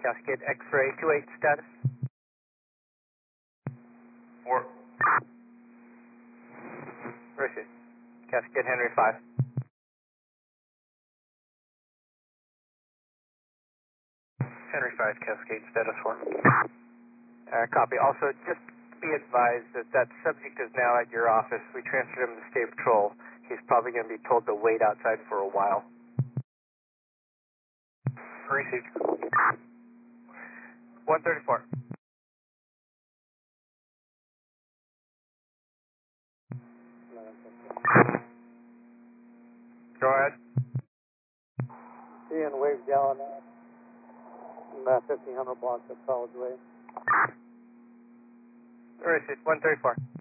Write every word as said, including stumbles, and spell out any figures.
Cascade X-ray two eight status. Four. Received. Cascade Henry five. Henry five, Cascade status four. Uh, copy. Also, just be advised that that subject is now at your office. We transferred him to State Patrol. He's probably going to be told to wait outside for a while. Received. one thirty-four. Go ahead. Ian Wave Gallon, uh, fifteen hundred blocks of College Way. Received. one thirty-four.